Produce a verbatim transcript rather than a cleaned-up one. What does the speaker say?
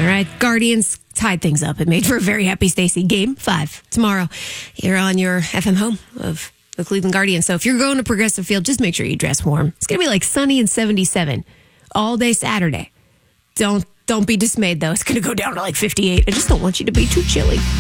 All right, Guardians tied things up. It made for a very happy Stacey. Game five tomorrow here on your F M home of the Cleveland Guardians. So if you're going to Progressive Field, just make sure you dress warm. It's going to be like sunny and seventy-seven all day Saturday. Don't don't be dismayed, though. It's going to go down to like fifty-eight. I just don't want you to be too chilly.